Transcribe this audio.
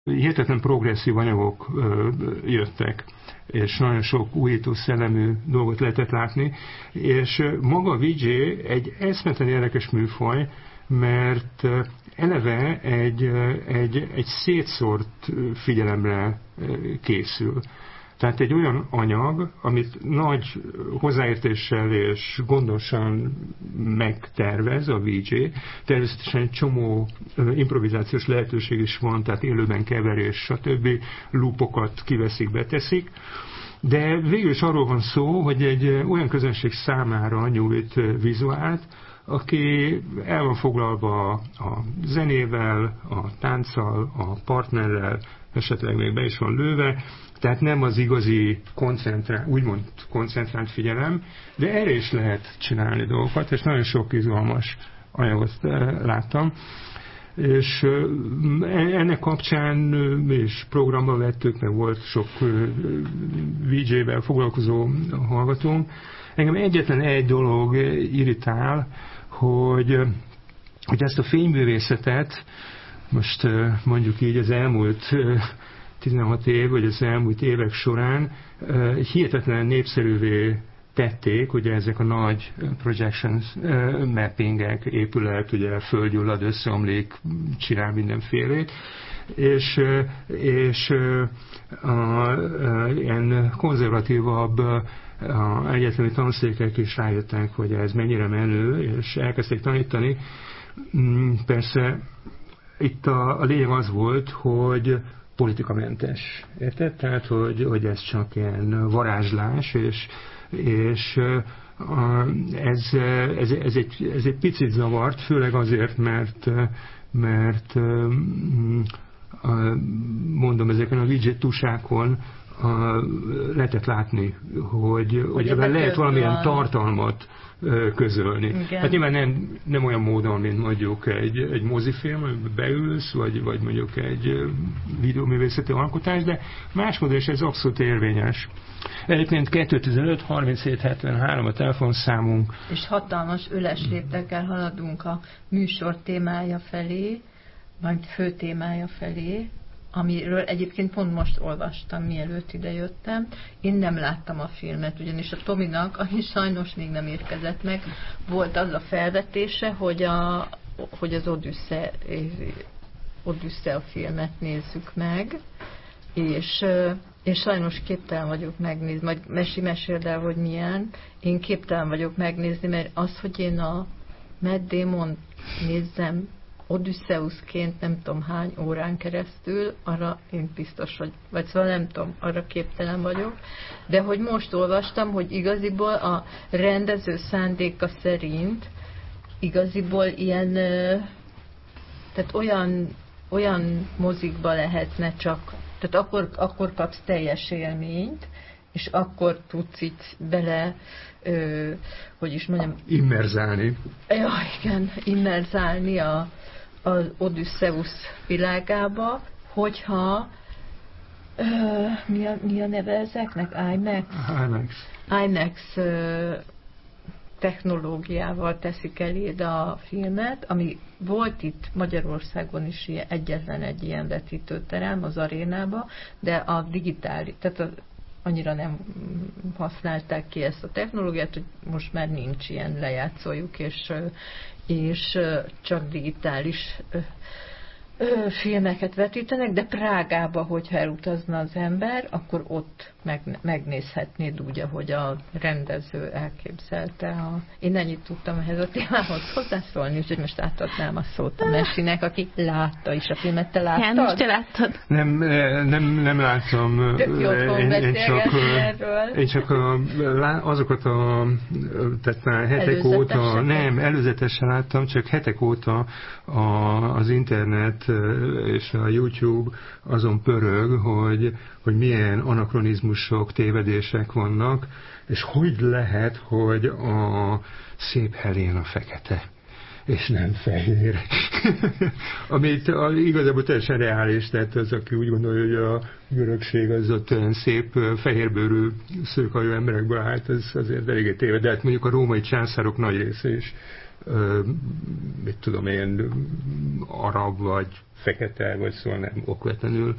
hihetetlen progresszív anyagok jöttek, és nagyon sok újító szellemű dolgot lehetett látni, és maga a VJ egy eszmetlen érdekes műfaj, mert eleve egy szétszórt figyelemre készül. Tehát egy olyan anyag, amit nagy hozzáértéssel és gondosan megtervez a VJ, természetesen egy csomó improvizációs lehetőség is van, tehát élőben keverés, stb. Loopokat kiveszik, beteszik, de végül is arról van szó, hogy egy olyan közönség számára nyújt vizuált, aki el van foglalva a zenével, a tánccal, a partnerrel, esetleg még be is van lőve, tehát nem az igazi úgymond koncentrált figyelem, de erre is lehet csinálni dolgokat, és nagyon sok izgalmas anyagot láttam. És ennek kapcsán mi is programba vettük, meg volt sok VJ-vel foglalkozó hallgatónk. Engem egyetlen egy dolog irritál, hogy ezt a fényművészetet most mondjuk így az elmúlt 16 év, vagy az elmúlt évek során hihetetlen népszerűvé tették, ugye ezek a nagy projections mappingek, épület, ugye földgyullad, összeomlik, csinál mindenfélét, és ilyen konzervatívabb egyetemi tanszékek is rájöttek, hogy ez mennyire menő, és elkezdték tanítani. Persze itt a lényeg az volt, hogy politikamentes. Érted? Tehát, hogy ez csak ilyen varázslás, és ez egy picit zavart, főleg azért, mert mondom, ezeken a widget-tusákon lehetett látni, hogy ebben lehet valamilyen tartalmat közölni. Igen. Hát nyilván nem olyan módon, mint mondjuk egy mozifilm, amiben beülsz, vagy mondjuk egy videóművészeti alkotás, de másmódon is ez abszolút érvényes. Egyébként 2015 3773 a telefonszámunk. És hatalmas öles léptekkel haladunk a műsor témája felé, vagy fő témája felé, amiről egyébként pont most olvastam, mielőtt ide jöttem. Én nem láttam a filmet, ugyanis a Tominak, ami sajnos még nem érkezett meg, volt az a felvetése, hogy az Odyssea filmet nézzük meg, és sajnos képtelen vagyok megnézni, majd meséld el, hogy milyen. Én képtelen vagyok megnézni, mert az, hogy én a Matt Damon nézzem Odysseusként nem tudom hány órán keresztül, arra én biztos, vagy szóval nem tudom, arra képtelen vagyok, de hogy most olvastam, hogy igaziból a rendező szándéka szerint igaziból ilyen, tehát olyan mozikba lehetne csak, tehát akkor kapsz teljes élményt, és akkor tudsz itt bele, hogy is mondjam... Immerzálni. Ja, igen, immerzálni az Odysseus világába, hogyha mi a neve ezeknek? IMAX technológiával teszik eléd a filmet, ami volt itt Magyarországon is egyetlen egy ilyen vetítőterem az arénába, de a digitális, tehát annyira nem használták ki ezt a technológiát, hogy most már nincs ilyen lejátszójuk, és csak digitális filmeket vetítenek, de Prágába, hogyha elutazna az ember, akkor ott megnézhetnéd úgy, ahogy a rendező elképzelte. Én ennyit tudtam ehhez a témához hozzászólni, úgyhogy most átadnám a szót a Messinek, aki látta is a filmet. Te láttad? János, te láttad? Nem láttam. Én csak azokat tehát már hetek óta, előzetesen láttam, csak hetek óta az internet és a YouTube azon pörög, hogy milyen anakronizmusok, tévedések vannak, és hogy lehet, hogy a szép Helén fekete, és nem fehér. Amit igazából teljesen reális, tehát az, aki úgy gondolja, hogy a görögség az ott olyan szép, fehérbőrű, szőkhajú emberekből állt, az azért eléggé téved. De hát mondjuk a római császárok nagy része is, mit tudom én, arab vagy fekete, vagy szóval nem okvetlenül